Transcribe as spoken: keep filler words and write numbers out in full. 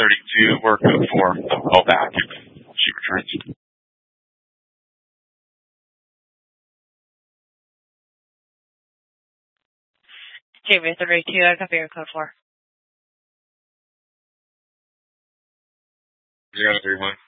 thirty-two, we're code four. I'll call back if she returns. Jamie thirty-two, I copy your code four. Zero three one.